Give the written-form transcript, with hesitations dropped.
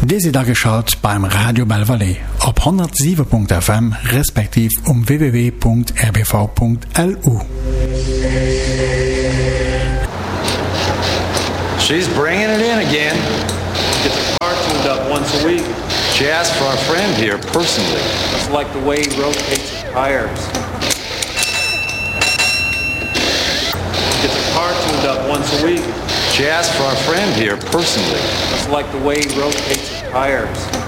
Desi da geschaut beim Radio Belvalais op 107.fm respektiv www.rbv.lu. She's bringing it in again. Gets a car tuned up once a week. She asked for our friend here personally. Must like the way he rotates his tires. Gets a car tuned up once a week. She asked for our friend here personally. Must like the way he rotates his tires.